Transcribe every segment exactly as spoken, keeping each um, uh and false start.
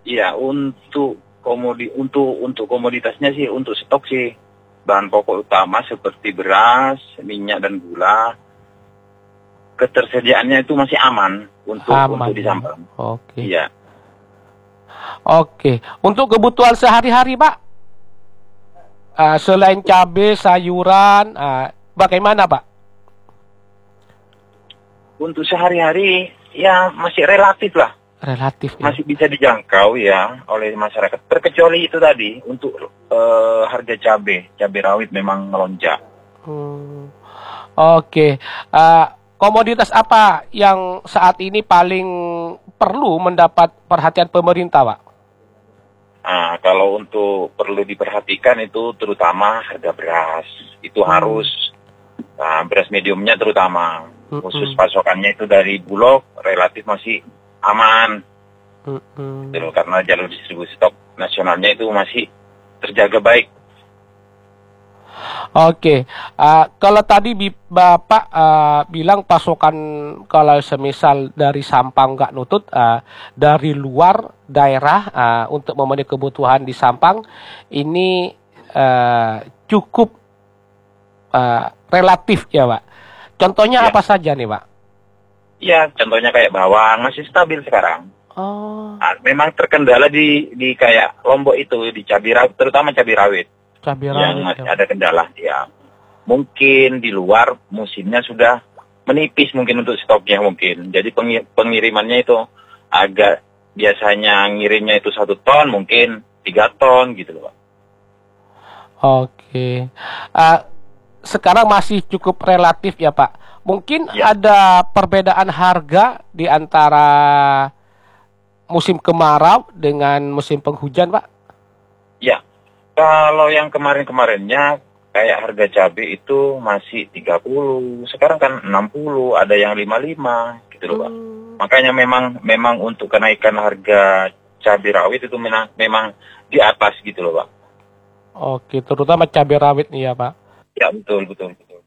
Iya, untuk komodi untuk untuk komoditasnya sih, untuk stok sih bahan pokok utama seperti beras, minyak dan gula, ketersediaannya itu masih aman untuk Aman untuk ya. disampaikan. Oke. Iya. Oke. Untuk kebutuhan sehari-hari, Pak, uh, selain cabai, sayuran, uh, bagaimana, Pak? Untuk sehari-hari ya masih relatif lah, Relatif ya. masih bisa dijangkau ya oleh masyarakat. Terkecuali itu tadi untuk eh, harga cabai, cabai rawit memang melonjak. Hmm. Oke. Uh, komoditas apa yang saat ini paling perlu mendapat perhatian pemerintah, Pak? Nah, kalau untuk perlu diperhatikan itu terutama harga beras. Itu Hmm. harus, nah, beras mediumnya terutama. Mm-mm. Khusus pasokannya itu dari Bulog relatif masih aman. Mm-mm. Gitu, karena jalur distribusi stok nasionalnya itu masih terjaga baik. Oke, uh, kalau tadi bi- Bapak uh, bilang pasokan kalau semisal dari Sampang nggak nutut, uh, dari luar daerah uh, untuk memenuhi kebutuhan di Sampang ini uh, cukup uh, relatif ya, Pak. Contohnya Ya, apa saja nih, Pak? ya contohnya kayak bawang masih stabil sekarang. Oh, Nah, memang terkendala di di kayak Lombok itu di cabai rawit, terutama cabai rawit cabai yang rawit masih ya. ada kendala. Ya, mungkin di luar musimnya sudah menipis mungkin untuk stoknya mungkin. Jadi pengi- pengirimannya itu agak, biasanya ngirimnya itu satu ton mungkin tiga ton gitu loh, Pak. Oke. Uh, sekarang masih cukup relatif ya, Pak. Mungkin Ya, ada perbedaan harga di antara musim kemarau dengan musim penghujan, Pak. ya. Kalau yang kemarin-kemarinnya kayak harga cabai itu masih tiga puluh, sekarang kan enam puluh, ada yang lima puluh lima gitu loh, Pak. Hmm. Makanya memang memang untuk kenaikan harga cabai rawit itu memang memang di atas gitu loh, Pak. Oke, terutama cabai rawit nih ya, Pak. Ya, betul, betul, betul.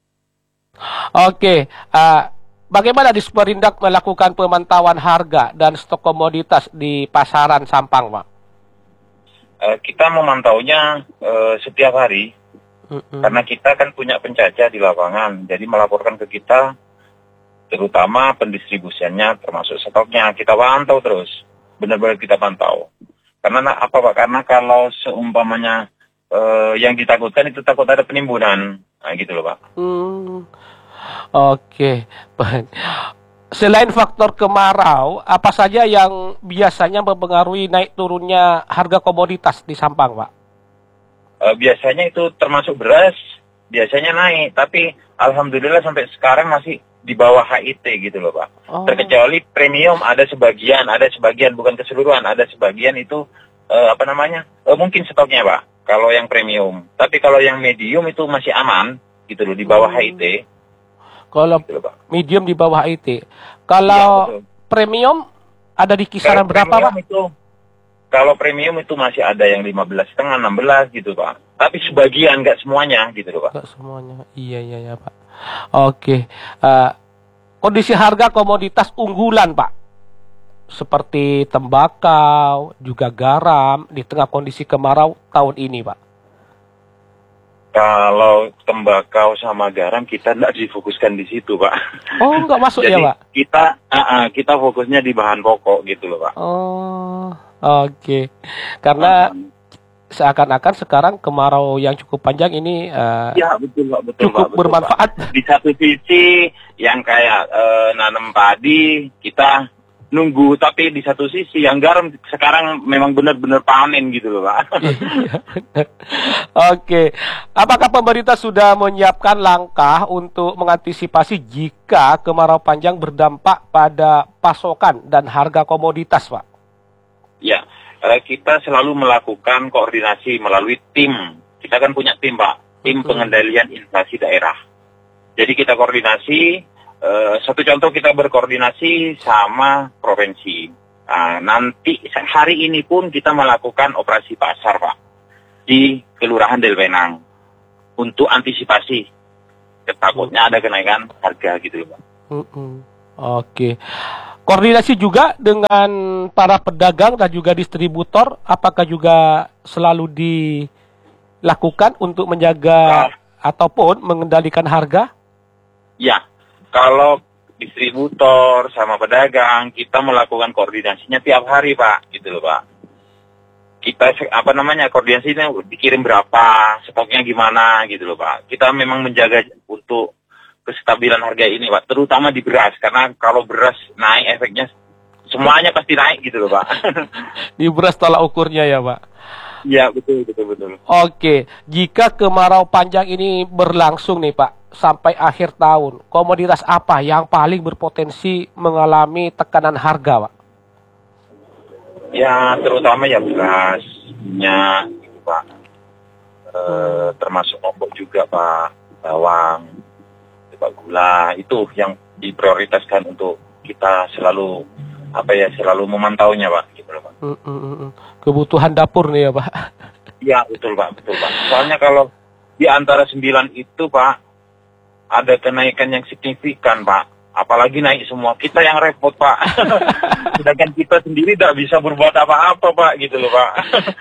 Oke, uh, bagaimana Disperindak melakukan pemantauan harga dan stok komoditas di pasaran Sampang, Pak? Eh, kita memantaunya eh, setiap hari Mm-mm. karena kita kan punya pencacah di lapangan, jadi melaporkan ke kita terutama pendistribusiannya termasuk stoknya kita pantau terus, benar-benar kita pantau. Karena na- apa Pak? Karena kalau seumpamanya eh, yang ditakutkan itu takut ada penimbunan, nah gitu loh Pak. Hmm. Oke, baik. Selain faktor kemarau, apa saja yang biasanya mempengaruhi naik turunnya harga komoditas di Sampang, Pak? Eh, biasanya itu termasuk beras, biasanya naik, tapi alhamdulillah sampai sekarang masih di bawah H I T gitu loh Pak. Oh. Terkecuali premium ada sebagian, ada sebagian bukan keseluruhan, ada sebagian itu eh, apa namanya? Eh, mungkin stoknya Pak. Kalau yang premium, tapi kalau yang medium itu masih aman gitu loh di bawah Hmm. H I T. Kalau Gitu loh, Pak. medium di bawah I T. Iya, Kalau betul. premium ada di kisaran Kalau berapa, premium Pak? itu kalau premium itu masih ada yang lima belas setengah, enam belas gitu Pak. Tapi sebagian, nggak semuanya gitu loh Pak. Enggak semuanya. Iya, iya, ya, Pak. Oke. Eh, kondisi harga komoditas unggulan, Pak. Seperti tembakau, juga garam di tengah kondisi kemarau tahun ini, Pak. Kalau tembakau sama garam kita nggak difokuskan di situ Pak. Oh, enggak masuk ya, Jadi Pak? kita uh, uh, kita fokusnya di bahan pokok gitu loh Pak. Oh, oke. Karena Uh, seakan-akan sekarang kemarau yang cukup panjang ini eh, ya betul Pak, betul cukup Pak, betul, bermanfaat. Pak. Di satu sisi yang kayak uh, nanam padi kita nunggu, tapi di satu sisi yang garam sekarang memang benar-benar panen gitu loh Pak. Iya, benar. Oke, apakah pemerintah sudah menyiapkan langkah untuk mengantisipasi jika kemarau panjang berdampak pada pasokan dan harga komoditas, Pak? Ya, eh, kita selalu melakukan koordinasi melalui tim. Kita kan punya tim Pak, tim Hmm. pengendalian inflasi daerah. Jadi kita koordinasi. Uh, satu contoh kita berkoordinasi sama provinsi. Nah, nanti hari ini pun kita melakukan operasi pasar Pak di Kelurahan Delwenang untuk antisipasi ketakutnya ada kenaikan harga gitu loh Pak. Mm-mm. Oke, Koordinasi juga dengan para pedagang dan juga distributor, apakah juga selalu dilakukan untuk menjaga Nah, ataupun mengendalikan harga? ya, kalau distributor sama pedagang kita melakukan koordinasinya tiap hari Pak, gitu loh Pak. Kita se- apa namanya koordinasinya dikirim berapa, stoknya gimana gitu loh Pak. Kita memang menjaga untuk kestabilan harga ini Pak, terutama di beras karena kalau beras naik efeknya semuanya pasti naik gitu loh Pak. Di beras tolak ukurnya ya Pak. Iya betul betul betul. Oke, jika kemarau panjang ini berlangsung nih Pak, sampai akhir tahun, komoditas apa yang paling berpotensi mengalami tekanan harga Pak? Ya terutama ya beras, minyak gitu Pak. Eh, termasuk lombok juga Pak, bawang, Pak gula itu yang diprioritaskan untuk kita selalu apa ya selalu memantaunya Pak gitu loh Pak. Mm, mm, mm, mm. Kebutuhan dapur nih ya Pak. Iya betul Pak betul Pak. Soalnya kalau di antara sembilan itu Pak ada kenaikan yang signifikan Pak. Apalagi naik semua kita yang repot Pak. Sedangkan kita sendiri tidak bisa berbuat apa-apa Pak gitu loh Pak.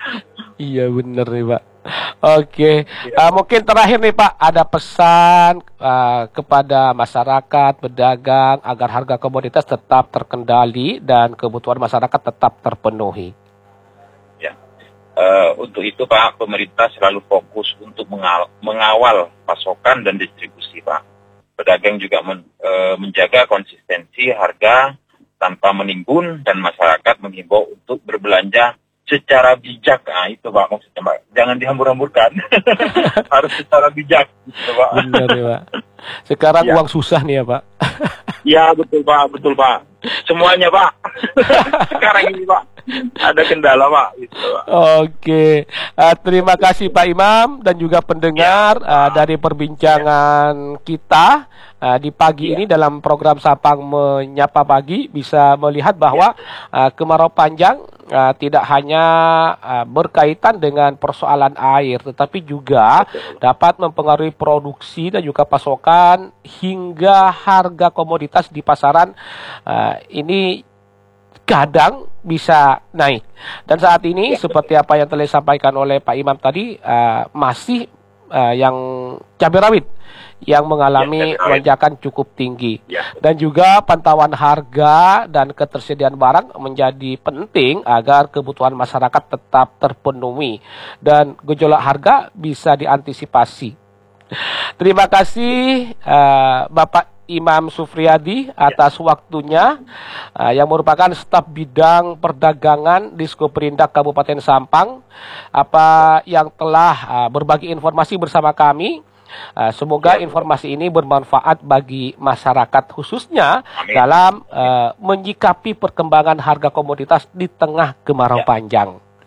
Iya bener nih Pak. Oke, uh, mungkin terakhir nih Pak, ada pesan uh, kepada masyarakat, pedagang agar harga komoditas tetap terkendali dan kebutuhan masyarakat tetap terpenuhi. Ya. Eh, untuk itu Pak, pemerintah selalu fokus untuk mengal- mengawal pasokan dan distribusi Pak. Pedagang juga men- eh, menjaga konsistensi harga tanpa menimbun dan masyarakat menghimbau untuk berbelanja secara bijak. Nah itu Pak maksudnya Pak. Jangan dihambur-hamburkan. Harus secara bijak gitu Pak. Benar ya Pak. Sekarang Ya. uang susah nih ya Pak. Ya betul Pak, betul Pak. Semuanya Pak. Sekarang ini Pak. Ada kendala Pak. Gitu, Pak. Oke, uh, terima kasih Pak Imam dan juga pendengar uh, dari perbincangan kita uh, di pagi Ya. ini dalam program Sapang Menyapa Pagi, bisa melihat bahwa uh, kemarau panjang uh, tidak hanya uh, berkaitan dengan persoalan air, tetapi juga dapat mempengaruhi produksi dan juga pasokan hingga harga komoditas di pasaran uh, ini kadang bisa naik. Dan saat ini seperti apa yang telah disampaikan oleh Pak Imam tadi, uh, masih uh, yang cabai rawit yang mengalami Ya, cabai rawit. lonjakan cukup tinggi. Ya. Dan juga pantauan harga dan ketersediaan barang menjadi penting agar kebutuhan masyarakat tetap terpenuhi dan gejolak harga bisa diantisipasi. Terima kasih uh, Bapak Imam Sufriyadi atas waktunya uh, yang merupakan staf bidang perdagangan di Diskoperindak Kabupaten Sampang, apa yang telah uh, berbagi informasi bersama kami. Uh, semoga informasi ini bermanfaat bagi masyarakat khususnya Amin. dalam uh, menyikapi perkembangan harga komoditas di tengah kemarau Ya. panjang.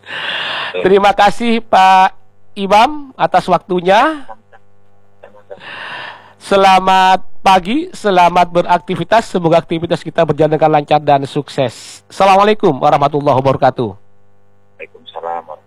Terima kasih Pak Imam atas waktunya. Selamat pagi, selamat beraktivitas. Semoga aktivitas kita berjalan dengan lancar dan sukses. Assalamualaikum warahmatullahi wabarakatuh. Waalaikumsalam.